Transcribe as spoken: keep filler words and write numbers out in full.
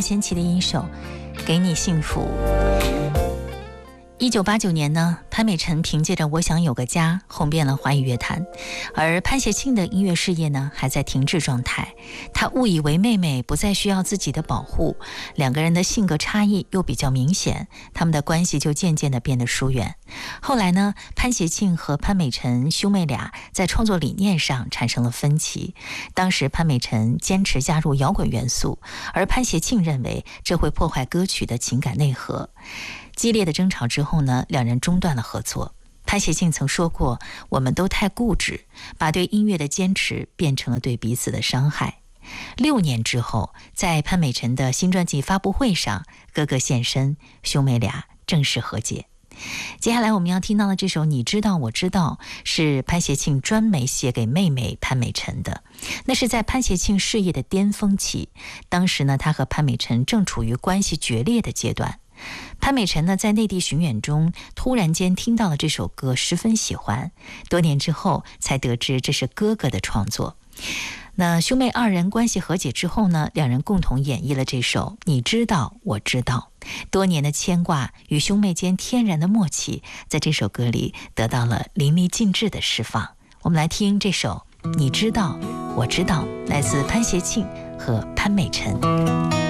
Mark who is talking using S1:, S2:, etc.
S1: 任贤齐的一首《给你幸福》。一九八九年呢，潘美辰凭借着《我想有个家》红遍了华语乐坛，而潘协庆的音乐事业呢还在停滞状态。他误以为妹妹不再需要自己的保护，两个人的性格差异又比较明显，他们的关系就渐渐的变得疏远。后来呢，潘协庆和潘美辰兄妹俩在创作理念上产生了分歧。当时潘美辰坚持加入摇滚元素，而潘协庆认为这会破坏歌曲的情感内核。激烈的争吵之后呢，两人中断了合作。潘协庆曾说过，我们都太固执，把对音乐的坚持变成了对彼此的伤害。六年之后，在潘美辰的新专辑发布会上，哥哥现身，兄妹俩正式和解。接下来我们要听到的这首《你知道我知道》是潘协庆专门写给妹妹潘美辰的。那是在潘协庆事业的巅峰期，当时呢，他和潘美辰正处于关系决裂的阶段。潘美辰呢，在内地巡演中突然间听到了这首歌，十分喜欢，多年之后才得知这是哥哥的创作。那兄妹二人关系和解之后呢，两人共同演绎了这首《你知道我知道》。多年的牵挂与兄妹间天然的默契，在这首歌里得到了淋漓尽致的释放。我们来听这首《你知道我知道》，来自潘协庆和潘美辰。